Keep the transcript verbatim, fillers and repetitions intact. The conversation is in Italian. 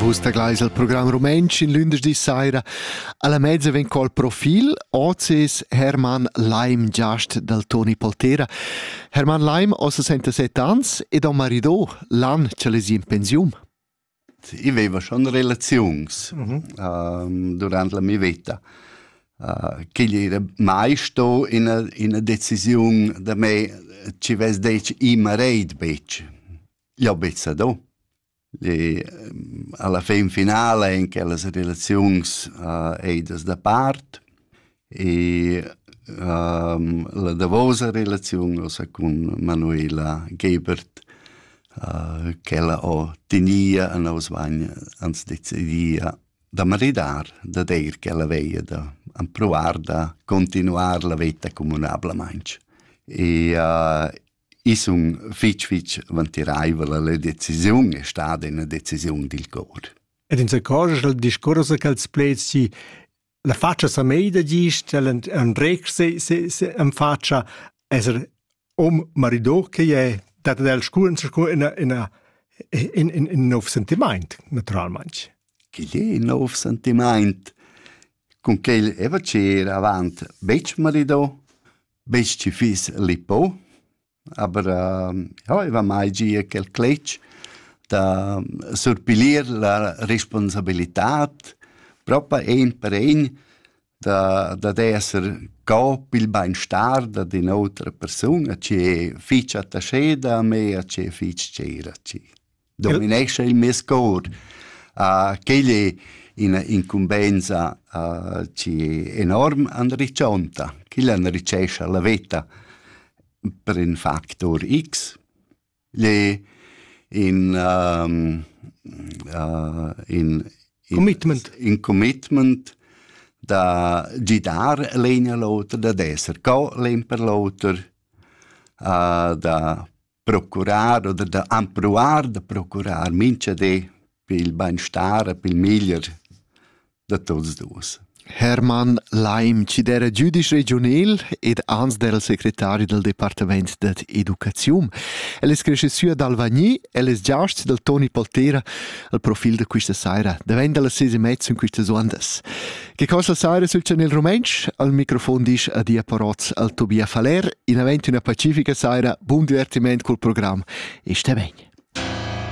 Vus da glais al program Rumensch in lündes di saira. Alla mezza ven col profil Ozes Hermann Laim giast dal Toni Poltera. Hermann Laim ha sessantasette ans ed ha maridò l'an ce les in pensium. Io avevo schon relazions mm-hmm. um, durante la mia vita. Uh, che gli era mai sto in una, in una decisione da me ci ves dec i mareid bec. Io bezza do. Le, alla fin finale in che le relazioni uh, eidas da part e um, la davosa relazione osa con Manuela Gebert uh, che la ho tenia a nos vagna ans decidia da maridar, da dir che la veia da provar da continuar la vita comunabla manch. E uh, I sun fitch fitch vantiraiva la decisione è stata una decisione del cor. Ed in se cosa il discorso che els plezzi la faccia sa meida gist, un rec se se se am faccia eser om marido che è dat del scuren scu in in in in in nov sentiment naturalmente. Che è nov sentiment con che eva c'era avant bec marido bec ci fis lipo. Aber uh, ja, ich war mai gia quel cletch da surpilir la responsabilitat proprio ein per ein da da esser cop il beinstar da di un'altra persona che ficha attaché da me a che fich c'era ci dominesce il mio score uh, che gli in incumbenza uh, ci enorm andriccionta che l'hanno ricesce la vita per un factor X. Le in, um, uh, in, in commitment. In commitment da gidar legna l'altro, da esser co len per l'altro, uh, da procurar oder da amproar da procurar mince de pil beinstar, pil miglior da tots dus. Hermann Laim, ci era giudice regional ed ans del segretario del Departament d'Educazione. El es cresciuto ad Alvagni, el es giast del Toni Poltera, il profil de questa saira, davent alla sese mezzo in queste ondas. Che cosa saira sul channel Rumensch? Al microfono dice a dia paroz al Tobia Faler, in aventi una pacifica saira, buon divertimento col programma e sta bene.